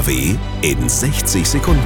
NRW in 60 Sekunden.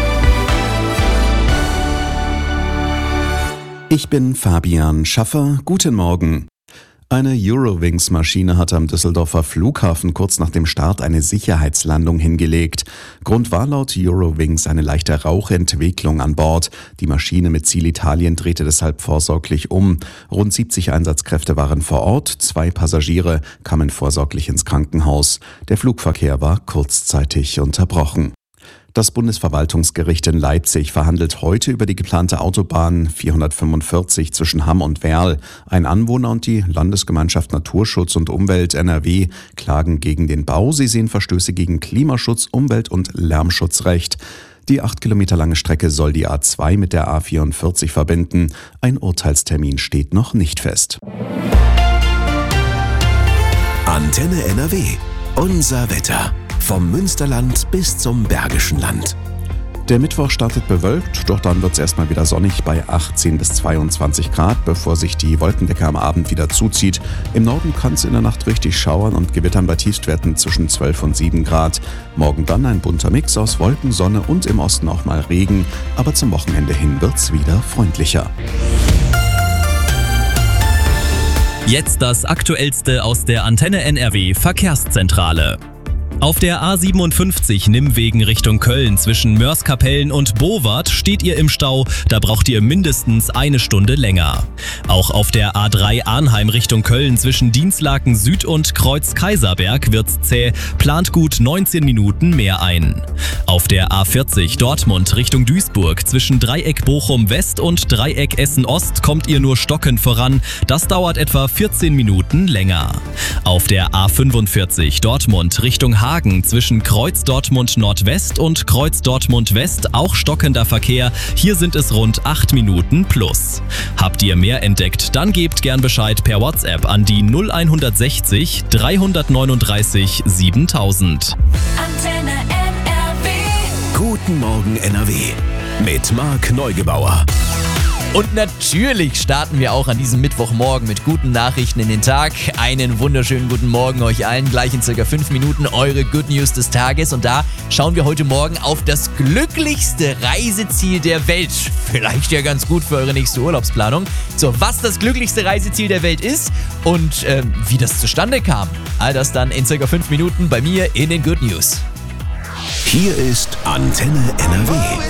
Ich bin Fabian Schaffer. Guten Morgen. Eine Eurowings-Maschine hat am Düsseldorfer Flughafen kurz nach dem Start eine Sicherheitslandung hingelegt. Grund war laut Eurowings eine leichte Rauchentwicklung an Bord. Die Maschine mit Ziel Italien drehte deshalb vorsorglich um. Rund 70 Einsatzkräfte waren vor Ort, 2 Passagiere kamen vorsorglich ins Krankenhaus. Der Flugverkehr war kurzzeitig unterbrochen. Das Bundesverwaltungsgericht in Leipzig verhandelt heute über die geplante Autobahn 445 zwischen Hamm und Werl. Ein Anwohner und die Landesgemeinschaft Naturschutz und Umwelt NRW klagen gegen den Bau. Sie sehen Verstöße gegen Klimaschutz, Umwelt- und Lärmschutzrecht. Die 8 Kilometer lange Strecke soll die A2 mit der A44 verbinden. Ein Urteilstermin steht noch nicht fest. Antenne NRW. Unser Wetter. Vom Münsterland bis zum Bergischen Land. Der Mittwoch startet bewölkt, doch dann wird es erstmal wieder sonnig bei 18 bis 22 Grad, bevor sich die Wolkendecke am Abend wieder zuzieht. Im Norden kann es in der Nacht richtig schauern und gewittern bei Tiefstwerten zwischen 12 und 7 Grad. Morgen dann ein bunter Mix aus Wolken, Sonne und im Osten auch mal Regen, aber zum Wochenende hin wird's wieder freundlicher. Jetzt das Aktuellste aus der Antenne NRW Verkehrszentrale. Auf der A57 Nimmwegen Richtung Köln zwischen Mörs-Kapellen und Bowart steht ihr im Stau, da braucht ihr mindestens eine Stunde länger. Auch auf der A3 Arnheim Richtung Köln zwischen Dinslaken Süd und Kreuz-Kaiserberg wird's zäh, plant gut 19 Minuten mehr ein. Auf der A40 Dortmund Richtung Duisburg zwischen Dreieck Bochum West und Dreieck Essen Ost kommt ihr nur stockend voran, das dauert etwa 14 Minuten länger. Auf der A45 Dortmund Richtung Hagen zwischen Kreuz Dortmund Nordwest und Kreuz Dortmund West auch stockender Verkehr. Hier sind es rund 8 Minuten plus. Habt ihr mehr entdeckt, dann gebt gern Bescheid per WhatsApp an die 0160 339 7000. Antenne NRW. Guten Morgen NRW. Mit Marc Neugebauer. Und natürlich starten wir auch an diesem Mittwochmorgen mit guten Nachrichten in den Tag. Einen wunderschönen guten Morgen euch allen. Gleich in circa 5 Minuten eure Good News des Tages. Und da schauen wir heute Morgen auf das glücklichste Reiseziel der Welt. Vielleicht ja ganz gut für eure nächste Urlaubsplanung. So, was das glücklichste Reiseziel der Welt ist und wie das zustande kam. All das dann in circa 5 Minuten bei mir in den Good News. Hier ist Antenne NRW.